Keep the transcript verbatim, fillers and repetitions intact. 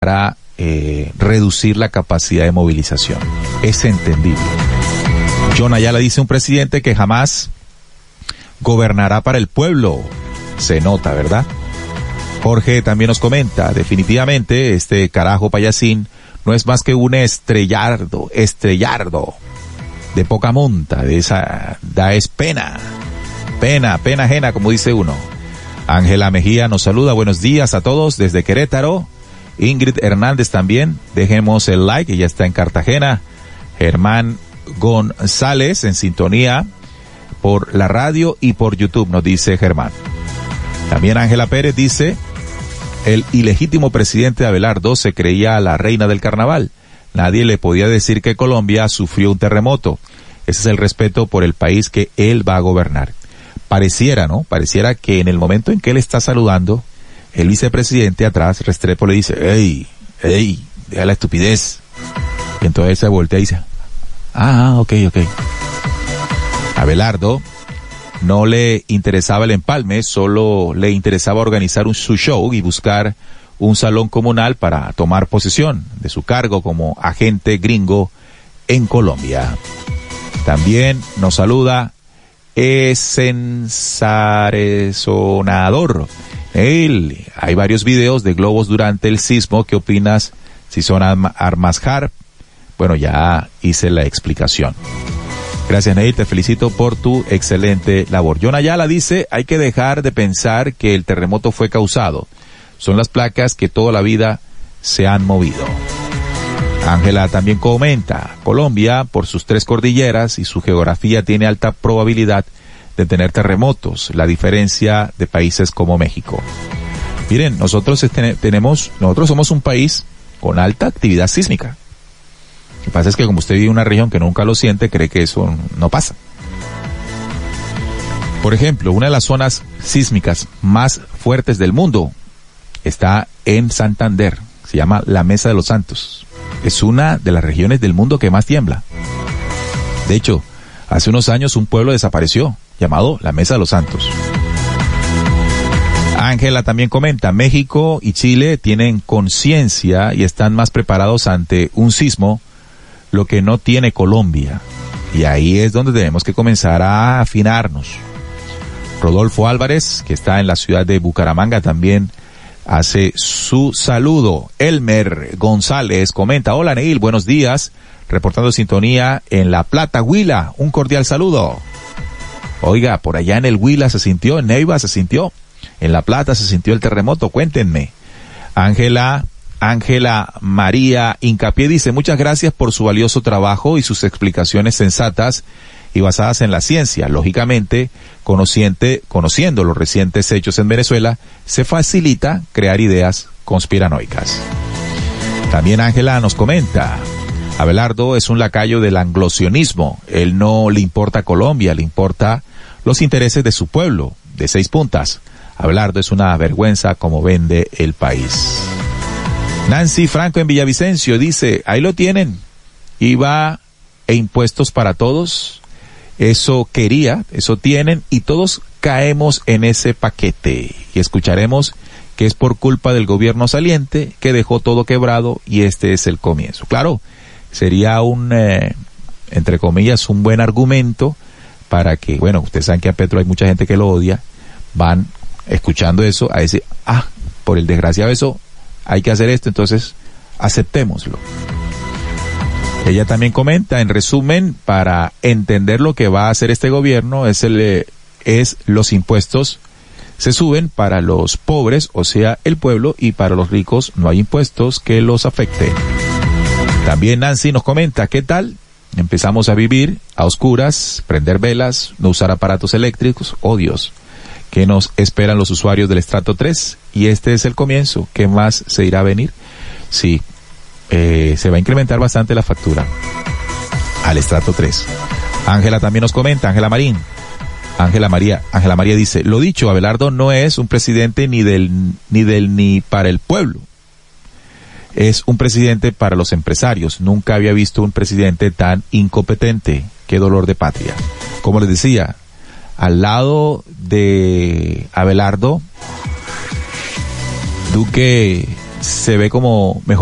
para eh, reducir la capacidad de movilización. Es entendible. John Ayala dice: un presidente que jamás gobernará para el pueblo. Se nota, ¿verdad? Jorge también nos comenta: definitivamente este carajo payasín no es más que un estrellardo, estrellardo de poca monta, de esa, da es pena, pena, pena ajena, como dice uno. Ángela Mejía nos saluda: buenos días a todos desde Querétaro. Ingrid Hernández también, dejemos el like, ella está en Cartagena. Germán González en sintonía por la radio y por YouTube, nos dice Germán. También Ángela Pérez dice: el ilegítimo presidente Abelardo se creía la reina del carnaval. Nadie le podía decir que Colombia sufrió un terremoto. Ese es el respeto por el país que él va a gobernar. Pareciera, ¿no? Pareciera que en el momento en que él está saludando, el vicepresidente atrás, Restrepo, le dice: ¡Ey! ¡Ey! Deja la estupidez. Y entonces se voltea y dice: ah, ok, ok. Abelardo no le interesaba el empalme, solo le interesaba organizar un, su show y buscar un salón comunal para tomar posesión de su cargo como agente gringo en Colombia. También nos saluda Esensarezonador. Él, hay varios videos de globos durante el sismo. ¿Qué opinas si son armas HARP? Bueno, ya hice la explicación. Gracias, Neil, te felicito por tu excelente labor. John Ayala dice: hay que dejar de pensar que el terremoto fue causado. Son las placas que toda la vida se han movido. Ángela también comenta: Colombia, por sus tres cordilleras y su geografía, tiene alta probabilidad de tener terremotos, la diferencia de países como México. Miren, nosotros este, tenemos, nosotros somos un país con alta actividad sísmica. Lo que pasa es que como usted vive en una región que nunca lo siente, cree que eso no pasa. Por ejemplo, una de las zonas sísmicas más fuertes del mundo está en Santander. Se llama la Mesa de los Santos. Es una de las regiones del mundo que más tiembla. De hecho, hace unos años un pueblo desapareció, llamado la Mesa de los Santos. Ángela también comenta: México y Chile tienen conciencia y están más preparados ante un sismo, lo que no tiene Colombia. Y ahí es donde tenemos que comenzar a afinarnos. Rodolfo Álvarez, que está en la ciudad de Bucaramanga, también hace su saludo. Elmer González comenta: hola, Neil, buenos días, reportando sintonía en La Plata, Huila, un cordial saludo. Oiga, por allá en el Huila se sintió, en Neiva se sintió, en La Plata se sintió el terremoto, cuéntenme. Ángela Ángela María Hincapié dice: muchas gracias por su valioso trabajo y sus explicaciones sensatas y basadas en la ciencia. Lógicamente, conociente, conociendo los recientes hechos en Venezuela, se facilita crear ideas conspiranoicas. También Ángela nos comenta: Abelardo es un lacayo del anglosionismo. Él no le importa Colombia, le importa los intereses de su pueblo, de seis puntas. Abelardo es una vergüenza como vende el país. Nancy Franco en Villavicencio dice: ahí lo tienen, I V A e impuestos para todos, eso quería, eso tienen, y todos caemos en ese paquete, y escucharemos que es por culpa del gobierno saliente que dejó todo quebrado, y este es el comienzo. Claro, sería un, eh, entre comillas, un buen argumento para que, bueno, ustedes saben que a Petro hay mucha gente que lo odia, van escuchando eso a decir: ah, por el desgraciado eso, hay que hacer esto, entonces aceptémoslo. Ella también comenta: en resumen, para entender lo que va a hacer este gobierno, es el, es los impuestos se suben para los pobres, o sea, el pueblo, y para los ricos no hay impuestos que los afecten. También Nancy nos comenta: ¿qué tal? Empezamos a vivir a oscuras, prender velas, no usar aparatos eléctricos, oh Dios. ¿Qué nos esperan los usuarios del estrato tres? Y este es el comienzo. ¿Qué más se irá a venir? Sí, eh, se va a incrementar bastante la factura al estrato tres. Ángela también nos comenta, Ángela Marín. Ángela María, Ángela María dice: lo dicho, Abelardo no es un presidente ni del, ni del, ni para el pueblo. Es un presidente para los empresarios. Nunca había visto un presidente tan incompetente. Qué dolor de patria. Como les decía, al lado de Abelardo, Duque se ve como mejor